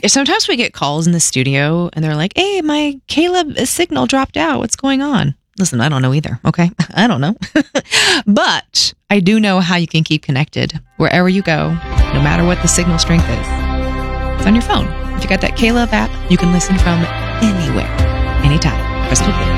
Sometimes we get calls in the studio and they're like, hey, my Caleb signal dropped out. What's going on? Listen, I don't know either. Okay. I don't know. But I do know how you can keep connected wherever you go, no matter what the signal strength is. It's on your phone. If you got that Caleb app, you can listen from anywhere, anytime. Crystal clear.